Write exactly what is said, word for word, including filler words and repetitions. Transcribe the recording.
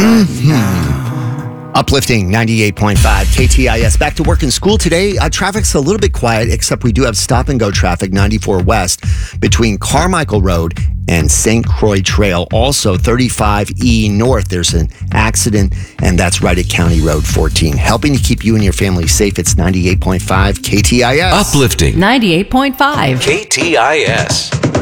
Uplifting ninety-eight point five K T I S. Back to work and school today. Uh, traffic's a little bit quiet, except we do have stop and go traffic ninety-four West between Carmichael Road and Saint Croix Trail. Also thirty-five E North. There's an accident, and that's right at County Road fourteen. Helping to keep you and your family safe. It's ninety-eight point five K T I S. Uplifting ninety-eight point five K T I S.